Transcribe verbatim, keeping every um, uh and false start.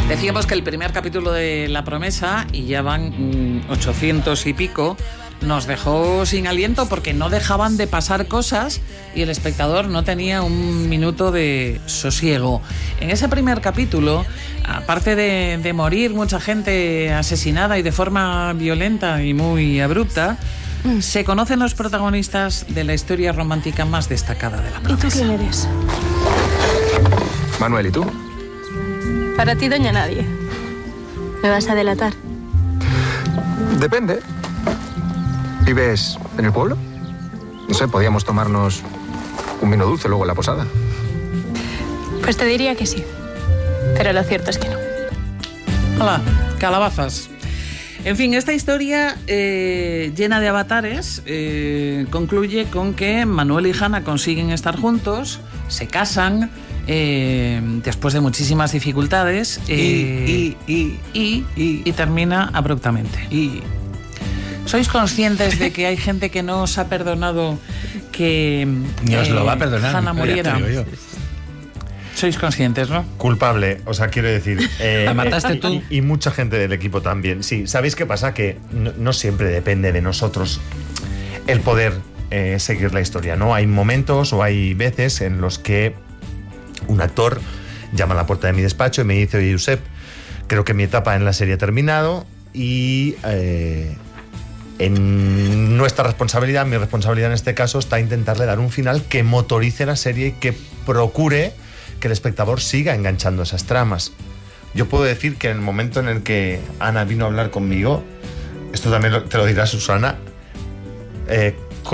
Decíamos que el primer capítulo de La Promesa, y ya van mmm, ochocientos y pico, nos dejó sin aliento porque no dejaban de pasar cosas y el espectador no tenía un minuto de sosiego. En ese primer capítulo, aparte de, de morir mucha gente asesinada y de forma violenta y muy abrupta, mm. se conocen los protagonistas de la historia romántica más destacada de La Promesa. ¿Y tú quién eres? Manuel, ¿y tú? Para ti, doña Nadie. ¿Me vas a delatar? Depende. ¿Vives en el pueblo? No sé, podíamos tomarnos un vino dulce luego en la posada. Pues te diría que sí, pero lo cierto es que no. Hola, calabazas. En fin, esta historia eh, llena de avatares eh, concluye con que Manuel y Hanna consiguen estar juntos, se casan, eh, después de muchísimas dificultades, eh, y, y, y, y, y termina abruptamente. Y... ¿Sois conscientes de que hay gente que no os ha perdonado que Ni os eh, lo va a perdonar, Hanna muriera? ya te digo yo. Sois conscientes, ¿no? Culpable, o sea, quiero decir... Eh, ¿La mataste tú? Y, y mucha gente del equipo también. Sí, ¿sabéis qué pasa? Que no, no siempre depende de nosotros el poder eh, seguir la historia, ¿no? Hay momentos o hay veces en los que un actor llama a la puerta de mi despacho y me dice: oye, Josep, creo que mi etapa en la serie ha terminado y... Eh, En nuestra responsabilidad, mi responsabilidad en este caso, está intentarle dar un final que motorice la serie y que procure que el espectador siga enganchando esas tramas. Yo puedo decir que en el momento en el que Ana vino a hablar conmigo, esto también te lo dirá Susana, eh,